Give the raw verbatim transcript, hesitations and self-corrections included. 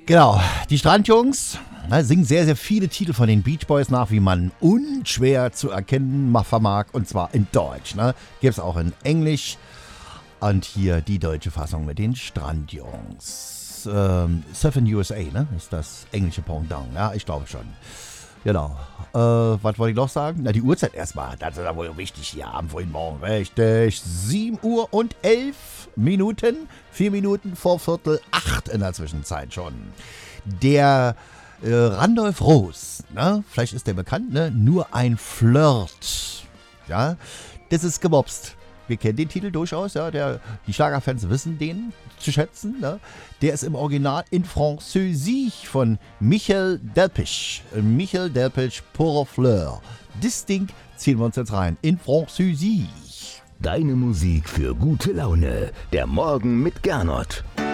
Genau, die Strandjungs ne, singen sehr, sehr viele Titel von den Beach Boys nach, wie man unschwer zu erkennen vermag. Und zwar in Deutsch. Ne? Gibt es auch in Englisch. Und hier die deutsche Fassung mit den Strandjungs. Ähm, Surfing U S A, ne? Ist das englische Pendant. Ja, ich glaube schon. Genau. Äh, was wollte ich noch sagen? Na, die Uhrzeit erstmal. Das ist ja wohl wichtig hier am frühen Morgen. Richtig. sieben Uhr und elf Minuten. Vier Minuten vor Viertel acht in der Zwischenzeit schon. Der äh, Randolph Roos, ne? Vielleicht ist der bekannt, ne? Nur ein Flirt. Ja, das ist gemobst. Wir kennen den Titel durchaus, ja. Der, die Schlagerfans wissen den zu schätzen. Ne? Der ist im Original in Französisch von Michel Delpech. Michel Delpech, Pour Fleur. Das Ding ziehen wir uns jetzt rein. In Französisch. Deine Musik für gute Laune. Der Morgen mit Gernot.